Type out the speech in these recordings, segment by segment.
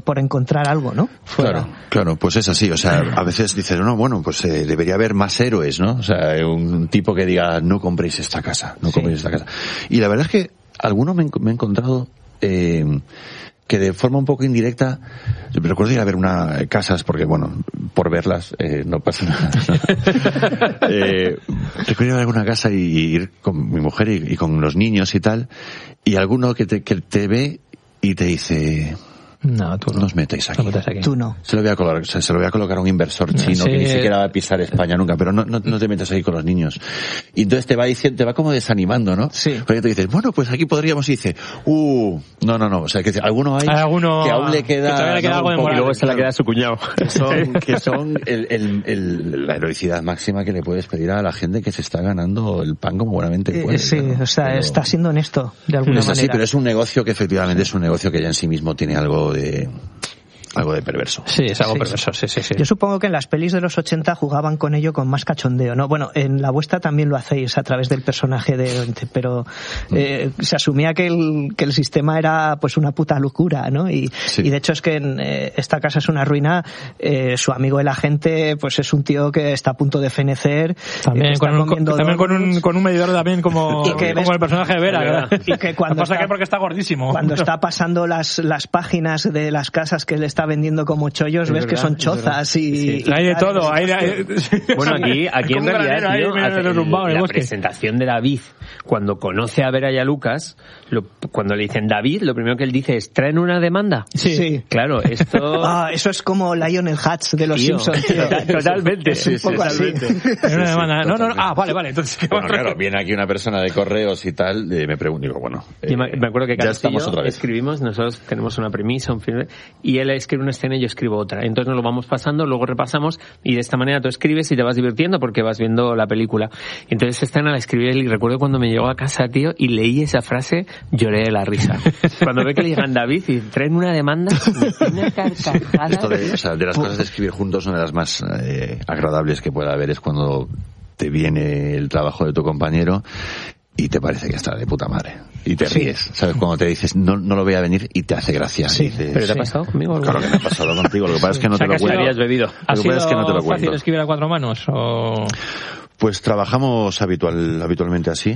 por encontrar algo, ¿no? Fuera. Claro, pues es así. O sea, a veces dices, no, bueno, pues debería haber más héroes, ¿no? O sea, un tipo que diga, no compréis esta casa, no compréis esta casa. Y la verdad es que algunos me he encontrado que de forma un poco indirecta, yo me recuerdo ir a ver casas, porque bueno, por verlas no pasa nada. Recuerdo ir a ver una casa y ir con mi mujer y con los niños y tal, y alguno que te ve y te dice... No, tú no os metáis aquí. Tú no. Se lo voy a colocar a un inversor chino que ni siquiera va a pisar España nunca, pero no te metas ahí con los niños. Y entonces te va como desanimando, ¿no? Sí. Porque te dices, bueno, pues aquí podríamos, y dice, no. O sea, que alguno hay que aún le queda, algo de moral. Y luego se la queda a su cuñado. Que son la heroicidad máxima que le puedes pedir a la gente que se está ganando el pan como buenamente puede. Sí, ¿no? O sea, está siendo honesto de alguna manera. Sí, pero es un negocio que efectivamente es un negocio que ya en sí mismo tiene algo de perverso. Sí, es algo perverso, sí. Yo supongo que en las pelis de los 80 jugaban con ello con más cachondeo, ¿no? Bueno, en la vuestra también lo hacéis a través del personaje pero se asumía que el sistema era pues una puta locura, ¿no? Y de hecho es que en esta casa es una ruina, su amigo el agente pues es un tío que está a punto de fenecer. También con un medidor también como el personaje de Vera. Y que cuando porque está gordísimo. Cuando está pasando las páginas de las casas que le está vendiendo como chollos, ves que son chozas y hay de todo. Bueno, aquí en realidad, tío, la presentación de David, cuando conoce a Vera y a Lucas, cuando le dicen David, lo primero que él dice es, ¿traen una demanda? Sí. Claro, esto... eso es como Lionel Hutz de los Simpsons, tío. Totalmente. Es un poco así. Una demanda. No. Vale. Entonces, bueno, claro, viene aquí una persona de correos y tal, me pregunto, digo, bueno... me acuerdo que ya estamos otra vez. Escribimos, nosotros tenemos una premisa, un film, y él escribe una escena y yo escribo otra. Entonces nos lo vamos pasando, luego repasamos, y de esta manera tú escribes y te vas divirtiendo porque vas viendo la película. Entonces esta escena la escribí él, y recuerdo cuando me llegó a casa, tío, y leí esa frase, lloré de la risa. Cuando ve que le llegan David y traen una demanda, una carcajada. Esto de las cosas de escribir juntos, una de las más agradables que pueda haber es cuando te viene el trabajo de tu compañero y te parece que está de puta madre. Y te ríes, ¿sabes? Cuando te dices, no lo voy a venir, y te hace gracia. Sí, dices, ¿pero te ha pasado conmigo? Claro que me ha pasado contigo, lo que pasa es que no te lo cuento. Habías bebido. ¿Ha sido fácil escribir a cuatro manos? ¿O? Pues trabajamos habitualmente así.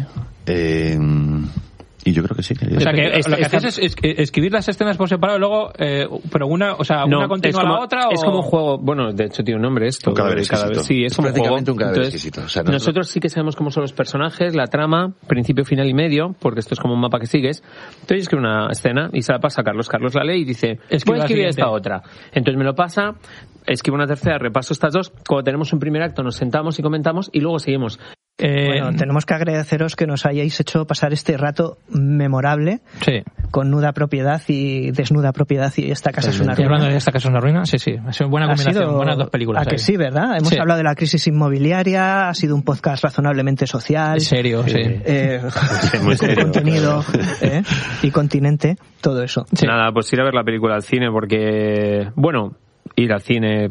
Y yo creo que sí. O sea, que lo que haces es escribir las escenas por separado y luego, pero una continua a la otra, es como un juego. Bueno, de hecho tiene un nombre esto. Un cadáver exquisito. Sí, es como un juego. Un cadáver exquisito. O sea, nosotros sí que sabemos cómo son los personajes, la trama, principio, final y medio, porque esto es como un mapa que sigues. Entonces escribe una escena y se la pasa a Carlos. Carlos la lee y dice, voy a escribir esta otra. Entonces me lo pasa, escribo una tercera, repaso estas dos. Cuando tenemos un primer acto nos sentamos y comentamos y luego seguimos. Bueno, tenemos que agradeceros que nos hayáis hecho pasar este rato memorable con nuda propiedad y desnuda propiedad, y esta casa es una ruina. Hablando de esta casa es una ruina, sí, ha sido buena combinación, buenas dos películas. ¿A que sí, verdad? Hemos hablado de la crisis inmobiliaria, ha sido un podcast razonablemente social. Serio, muy serio, contenido y continente, todo eso. Sí. Nada, pues ir a ver la película al cine, porque, bueno, ir al cine...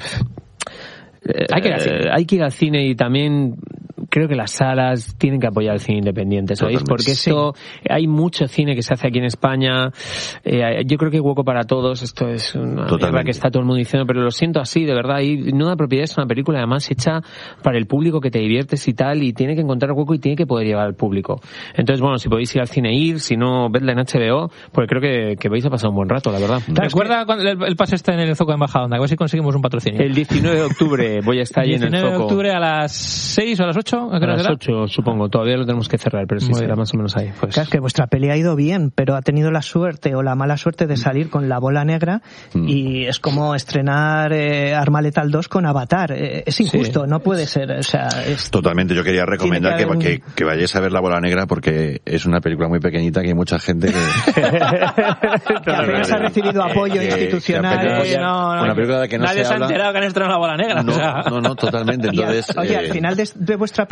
hay que ir al cine y también creo que las salas tienen que apoyar el cine independiente, ¿sabéis? Porque esto, hay mucho cine que se hace aquí en España, yo creo que hay hueco para todos, esto es una mierda que está todo el mundo diciendo, pero lo siento así, de verdad, y Nuda Propiedad es una película además hecha para el público, que te diviertes y tal, y tiene que encontrar hueco y tiene que poder llevar al público. Entonces, bueno, si podéis ir al cine, si no, vedla en HBO, porque creo que vais a pasar un buen rato, la verdad. Recuerda cuando el pase está en el Zoco de Embajadonda, a ver si conseguimos un patrocinio. El 19 de octubre voy a estar ahí en el Zoco. 19 de octubre a las 6 o a las 8. A las 8, supongo. Todavía lo tenemos que cerrar, pero sí será más o menos ahí. Pues. Claro, es que vuestra peli ha ido bien, pero ha tenido la suerte o la mala suerte de salir con La Bola Negra, y es como estrenar Arma Letal 2 con Avatar. Es injusto, no puede ser. O sea, totalmente. Yo quería recomendar que vayáis a ver La Bola Negra, porque es una película muy pequeñita que hay mucha gente que apenas ha recibido apoyo institucional. Una película de que no nadie se ha enterado que han estrenado La Bola Negra. No, totalmente. Entonces, oye, al final de vuestra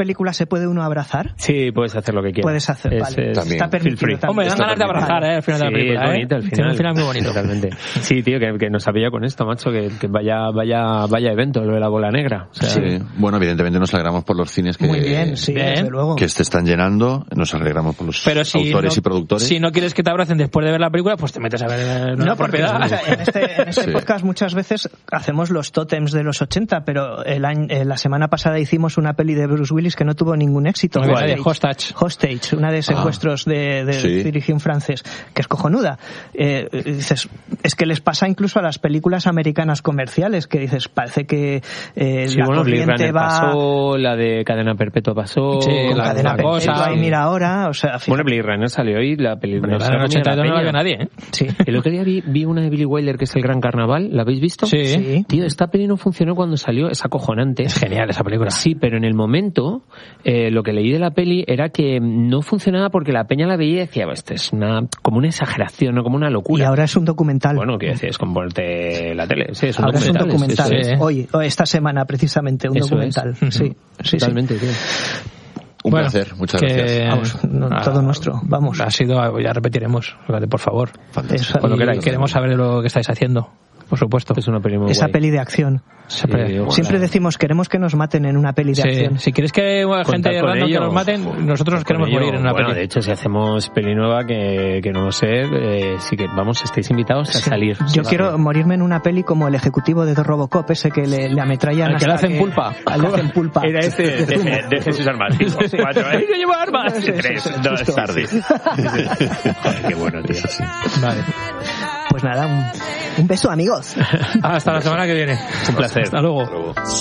películas se puede uno abrazar? Sí, puedes hacer lo que quieras. Puedes hacer, vale. Está permitido. Hombre, dan ganas de abrazar, al final de la película. Es bonito, al final. Tiene un final muy bonito. Totalmente. Sí, tío, que nos ha pillado con esto, macho, que vaya evento, lo de la bola negra. O sea, sí. Bueno, evidentemente nos alegramos por los cines que... Muy bien, sí, desde luego. Que se están llenando, nos alegramos por los autores y productores. Si no quieres que te abracen después de ver la película, pues te metes a ver la propiedad. En este podcast muchas veces hacemos los tótems de los 80, pero la semana pasada hicimos una peli de Bruce Willis que no tuvo ningún éxito. Hostage, una de secuestros de dirigción francés, que es cojonuda. Dices, es que les pasa incluso a las películas americanas comerciales, que dices, parece que la corriente va... pasó, la de Cadena Perpetua pasó, la Cadena Perpetua, y mira ahora, o sea... Bueno, Blade Runner salió hoy, la película... En el 82 no la vio nadie, ¿eh? Sí. El otro día vi una de Billy Wilder, que es El Gran Carnaval, ¿la habéis visto? Sí. Tío, esta peli no funcionó cuando salió, es acojonante. Es genial esa película. Sí, pero en el momento, lo que leí de la peli era que no funcionaba porque la peña la veía y decía, esto es como una exageración, no como una locura. Y ahora es un documental. Bueno, ¿qué decís? Con ponerte la tele. Sí, ahora es un documental. Hoy, esta semana precisamente, un documental. Sí, totalmente, tío. Un placer, muchas gracias. Vamos, todo nuestro, vamos. Ha sido, ya repetiremos, por favor. Fantástico. Cuando queráis. Queremos saber lo que estáis haciendo. Por supuesto. Es una peli muy Esa guay. peli de acción. Siempre decimos, queremos que nos maten en una peli de acción. Si quieres que gente random que nos maten, nosotros queremos morir en una peli. De hecho, si hacemos peli nueva, que no lo sé, sí que, vamos, estáis invitados a salir. Yo quiero morirme en una peli como el ejecutivo de Robocop, ese que le ametrallan. Al que le hacen pulpa. Al que hacen pulpa. Era este de Jesús Armas. 4, ¡ay, no lleva armas! 3, 2, tarde. Joder, qué bueno, tío. Vale. Pues nada, un beso, amigos. Hasta la semana que viene. Un placer. Hasta luego.